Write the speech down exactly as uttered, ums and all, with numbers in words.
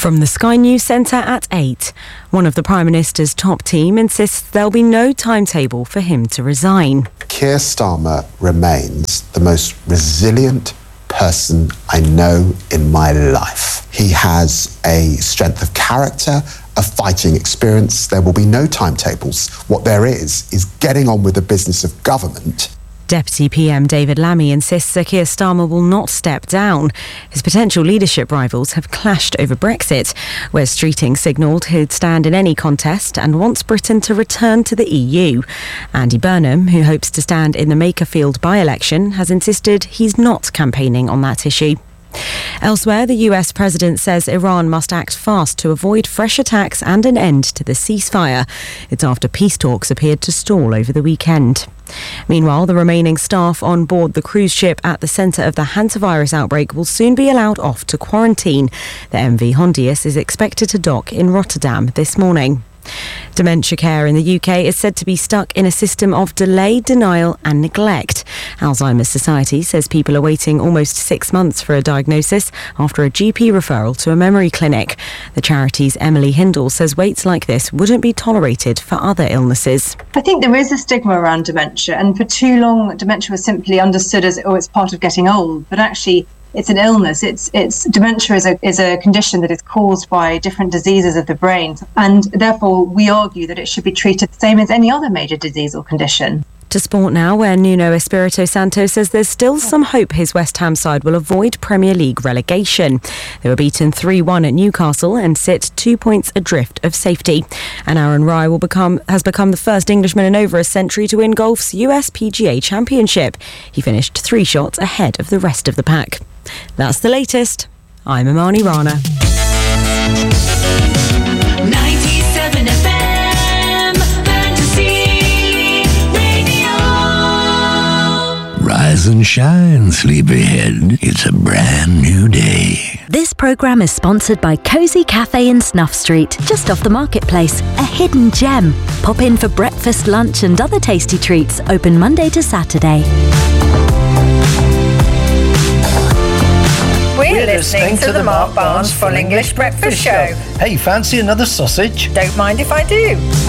From the Sky News Centre at eight, one of the Prime Minister's top team insists there'll be no timetable for him to resign. Keir Starmer remains the most resilient person I know in my life. He has a strength of character, a fighting experience. There will be no timetables. What there is, is getting on with the business of government. Deputy P M David Lammy insists Sir Keir Starmer will not step down. His potential leadership rivals have clashed over Brexit, where Streeting signalled he'd stand in any contest and wants Britain to return to the E U. Andy Burnham, who hopes to stand in the Makerfield by-election, has insisted he's not campaigning on that issue. Elsewhere, the U S president says Iran must act fast to avoid fresh attacks and an end to the ceasefire. It's after peace talks appeared to stall over the weekend. Meanwhile, the remaining staff on board the cruise ship at the centre of the hantavirus outbreak will soon be allowed off to quarantine. The M V Hondius is expected to dock in Rotterdam this morning. Dementia care in the U K is said to be stuck in a system of delay, denial and neglect. Alzheimer's Society says people are waiting almost six months for a diagnosis after a G P referral to a memory clinic. The charity's Emily Hindle says waits like this wouldn't be tolerated for other illnesses. I think there is a stigma around dementia, and for too long dementia was simply understood as, oh, it's part of getting old, but actually it's an illness. It's it's dementia is a is a condition that is caused by different diseases of the brain, and therefore we argue that it should be treated the same as any other major disease or condition. To sport now, where Nuno Espirito Santo says there's still some hope his West Ham side will avoid Premier League relegation. They were beaten three one at Newcastle and sit two points adrift of safety. And Aaron Rai will become has become the first Englishman in over a century to win golf's U S P G A Championship. He finished three shots ahead of the rest of the pack. That's the latest. I'm Imani Rana. ninety-seven F M Fantasy Radio. Rise and shine, sleepyhead. It's a brand new day. This programme is sponsored by Cosy Cafe in Snuff Street, just off the marketplace. A hidden gem. Pop in for breakfast, lunch and other tasty treats. Open Monday to Saturday. We're listening to the Mark Barnes Full English Breakfast Show. Hey, fancy another sausage? Don't mind if I do.